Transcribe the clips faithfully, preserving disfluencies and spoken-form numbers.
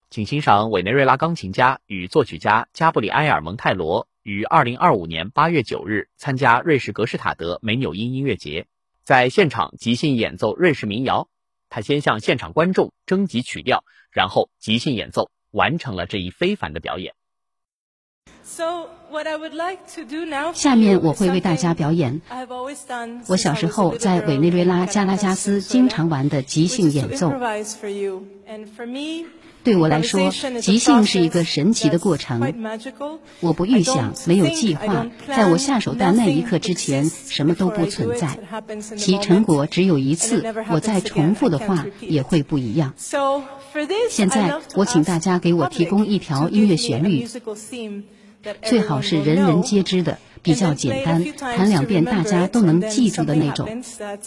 请欣赏委内瑞拉钢琴家与作曲家加布里埃尔·蒙泰罗于二零二五年八月九日参加瑞士格施塔德梅纽因音乐节，在现场即兴演奏瑞士民谣。他先向现场观众征集曲调，然后即兴演奏，完成了这一非凡的表演。 下面我会为大家表演我小时候在委内瑞拉加拉加斯经常玩的即兴演奏。对我来说，即兴是一个神奇的过程。我不预想，没有计划，在我下手的那一刻之前，什么都不存在。其成果只有一次，我再重复的话也会不一样。现在，我请大家给我提供一条音乐旋律，最好是人人皆知的，比较简单，弹两遍大家都能记住的那种。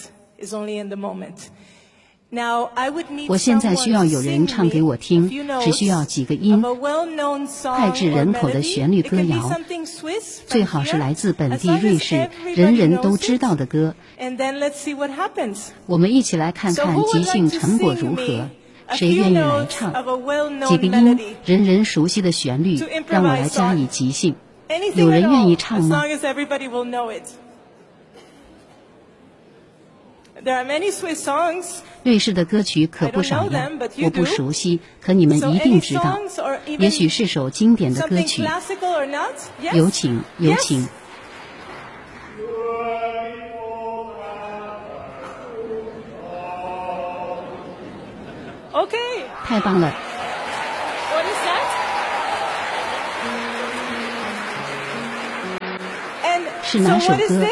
我现在需要有人唱给我听，只需要几个音，脍炙人口的旋律歌谣，最好是来自本地瑞士人人都知道的歌。我们一起来看看即兴成果如何。谁愿意来唱？几个音，人人熟悉的旋律，让我来加以即兴。有人愿意唱吗？瑞士的歌曲可不少呀，我不熟悉，可你们一定知道。也许是首经典的歌曲。有请，有请。太棒了！是哪首歌？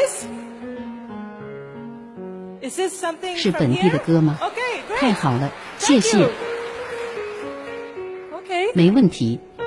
是本地的歌吗？太好了，谢谢。没问题，